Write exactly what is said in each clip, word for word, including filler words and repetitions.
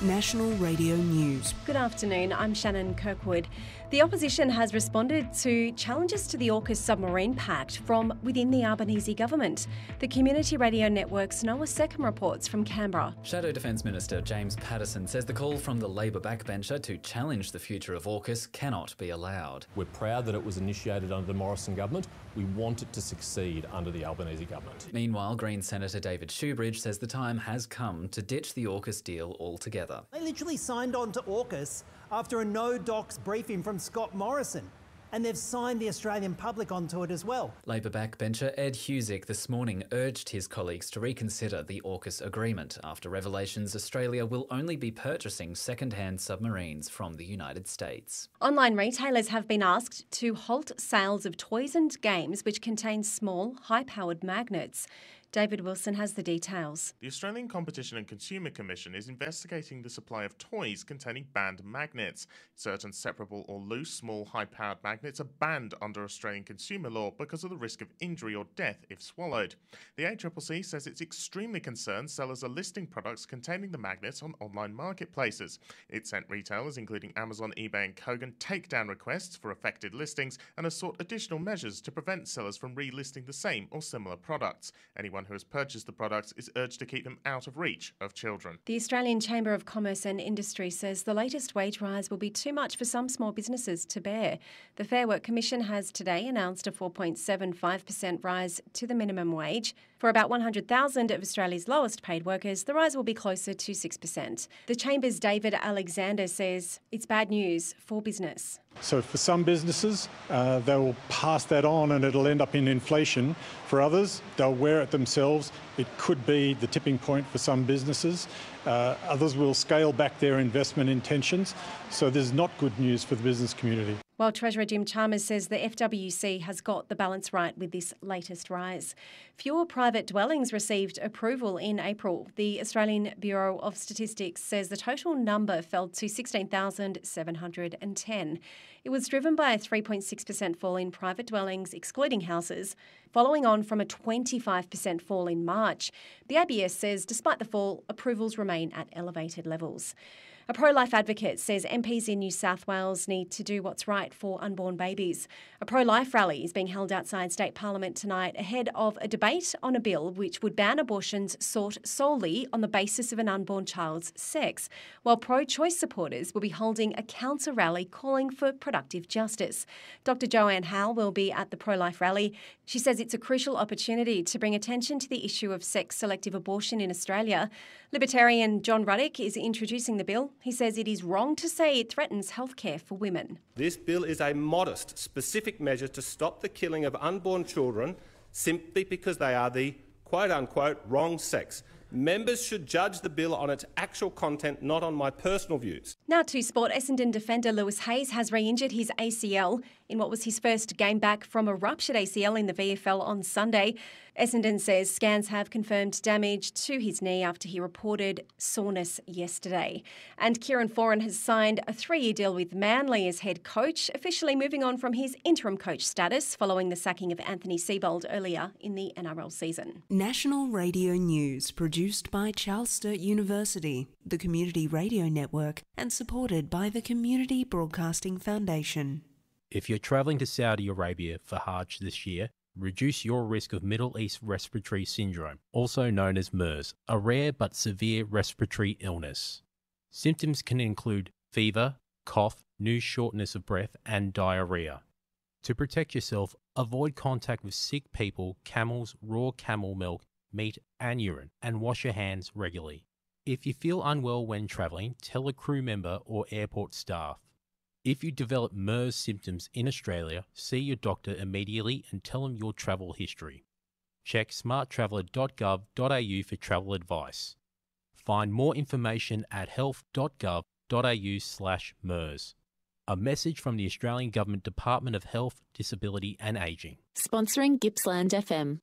National Radio News. Good afternoon, I'm Shannon Kirkwood. The opposition has responded to challenges to the AUKUS submarine pact from within the Albanese government. The Community Radio Network's Noah Seckham reports from Canberra. Shadow Defence Minister James Patterson says the call from the Labor backbencher to challenge the future of AUKUS cannot be allowed. We're proud that it was initiated under the Morrison government. We want it to succeed under the Albanese government. Meanwhile, Green Senator David Shoebridge says the time has come to ditch the AUKUS deal altogether. They literally signed on to AUKUS after a no-docs briefing from Scott Morrison, and they've signed the Australian public onto it as well. Labor backbencher Ed Husick this morning urged his colleagues to reconsider the AUKUS agreement after revelations Australia will only be purchasing second-hand submarines from the United States. Online retailers have been asked to halt sales of toys and games which contain small, high-powered magnets. David Wilson has the details. The Australian Competition and Consumer Commission is investigating the supply of toys containing banned magnets. Certain separable or loose, small, high-powered magnets are banned under Australian consumer law because of the risk of injury or death if swallowed. The A C C C says it's extremely concerned sellers are listing products containing the magnets on online marketplaces. It sent retailers, including Amazon, eBay and Kogan, takedown requests for affected listings and has sought additional measures to prevent sellers from relisting the same or similar products. Anyone who has purchased the products is urged to keep them out of reach of children. The Australian Chamber of Commerce and Industry says the latest wage rise will be too much for some small businesses to bear. The Fair Work Commission has today announced a four point seven five percent rise to the minimum wage. For about one hundred thousand of Australia's lowest paid workers, the rise will be closer to six percent. The Chamber's David Alexander says it's bad news for business. So for some businesses, uh, they will pass that on and it'll end up in inflation. For others, they'll wear it themselves. It could be the tipping point for some businesses. Uh, others will scale back their investment intentions. So there's not good news for the business community. While Treasurer Jim Chalmers says the F W C has got the balance right with this latest rise. Fewer private dwellings received approval in April. The Australian Bureau of Statistics says the total number fell to sixteen thousand seven hundred ten. It was driven by a three point six percent fall in private dwellings, excluding houses, following on from a twenty-five percent fall in March. The A B S says despite the fall, approvals remain at elevated levels. A pro-life advocate says M Ps in New South Wales need to do what's right for unborn babies. A pro-life rally is being held outside State Parliament tonight ahead of a debate on a bill which would ban abortions sought solely on the basis of an unborn child's sex, while pro-choice supporters will be holding a counter rally calling for productive justice. Doctor Joanne Howe will be at the pro-life rally. She says it's a crucial opportunity to bring attention to the issue of sex-selective abortion in Australia. Libertarian John Ruddick is introducing the bill. He says it is wrong to say it threatens healthcare for women. This bill is a modest, specific measure to stop the killing of unborn children simply because they are the quote-unquote wrong sex. Members should judge the bill on its actual content, not on my personal views. Now to sport. Essendon defender Lewis Hayes has re-injured his A C L in what was his first game back from a ruptured A C L in the V F L on Sunday. Essendon says scans have confirmed damage to his knee after he reported soreness yesterday. And Kieran Foran has signed a three-year deal with Manly as head coach, officially moving on from his interim coach status following the sacking of Anthony Seibold earlier in the N R L season. National Radio News, produced by Charles Sturt University, the Community Radio Network, and supported by the Community Broadcasting Foundation. If you're travelling to Saudi Arabia for Hajj this year, reduce your risk of Middle East Respiratory Syndrome, also known as MERS, a rare but severe respiratory illness. Symptoms can include fever, cough, new shortness of breath, and diarrhea. To protect yourself, avoid contact with sick people, camels, raw camel milk, meat, and urine, and wash your hands regularly. If you feel unwell when travelling, tell a crew member or airport staff. If you develop MERS symptoms in Australia, see your doctor immediately and tell them your travel history. Check smart traveller dot gov dot a u for travel advice. Find more information at health dot gov dot a u slash MERS. A message from the Australian Government Department of Health, Disability and Ageing. Sponsoring Gippsland F M.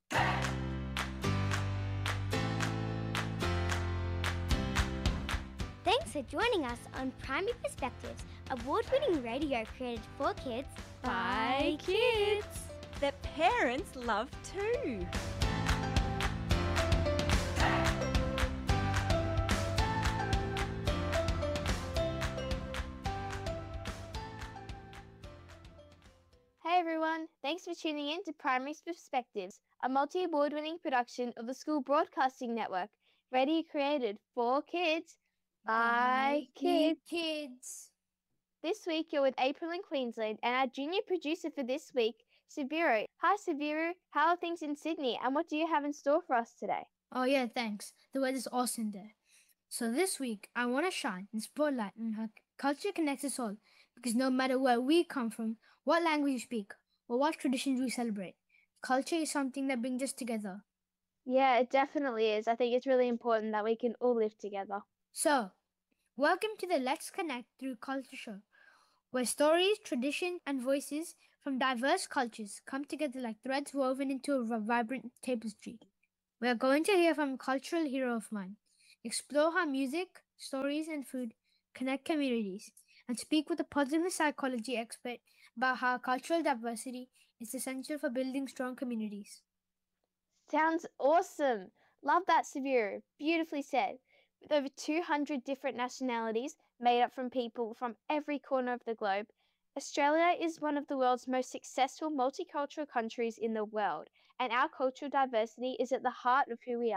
Thanks for joining us on Primary Perspectives, award-winning radio created for kids by kids that parents love too. Thanks for tuning in to Primary Perspectives, a multi-award winning production of the School Broadcasting Network, radio created for kids by kids. kids. This week you're with April in Queensland and our junior producer for this week, Sabiru. Hi Sabiru, how are things in Sydney and what do you have in store for us today? Oh yeah, thanks. The weather's awesome there. So this week I want to shine and spotlight on how culture connects us all, because no matter where we come from, what language we speak, or what traditions we celebrate, culture is something that brings us together. Yeah, it definitely is. I think it's really important that we can all live together. So, welcome to the Let's Connect Through Culture show, where stories, tradition, and voices from diverse cultures come together like threads woven into a vibrant tapestry. We are going to hear from a cultural hero of mine, explore how music, stories, and food connect communities, and speak with a positive psychology expert about how cultural diversity is essential for building strong communities. Sounds awesome. Love that, Sabiru. Beautifully said. With over two hundred different nationalities made up from people from every corner of the globe, Australia is one of the world's most successful multicultural countries in the world, and our cultural diversity is at the heart of who we are.